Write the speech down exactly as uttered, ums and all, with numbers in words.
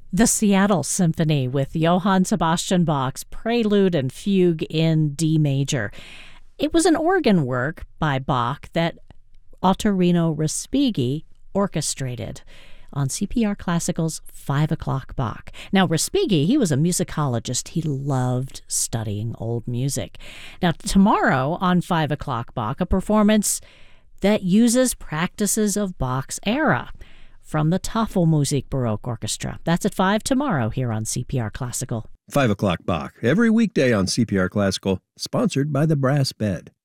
The Seattle Symphony with Johann Sebastian Bach's Prelude and Fugue in D major. It was an organ work by Bach that Ottorino Respighi orchestrated on C P R Classical's Five O'Clock Bach. Now, Respighi, he was a musicologist. He loved studying old music. Now, tomorrow on Five O'Clock Bach, a performance that uses practices of Bach's era from the Tafelmusik Baroque Orchestra. That's at five tomorrow here on C P R Classical. Five O'Clock Bach, every weekday on C P R Classical, sponsored by the Brass Bed.